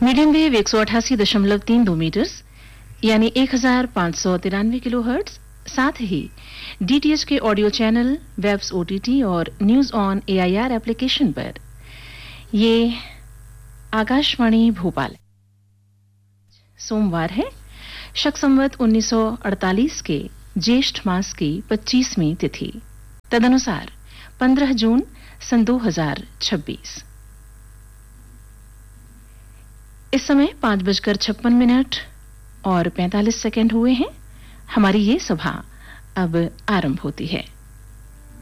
Medium wave 188.32 metres यानी 1593 kilohertz, साथ ही DTH के ऑडियो चैनल, वेब्स ओटीटी और न्यूज ऑन एआईआर एप्लीकेशन पर। ये आकाशवाणी भोपाल। सोमवार है, शक संवत 1948 के ज्येष्ठ मास की 25वीं तिथि, तदनुसार 15 जून सन 2026। इस समय 5:56 और 45 सेकंड हुए हैं। हमारी ये सभा अब आरंभ होती है।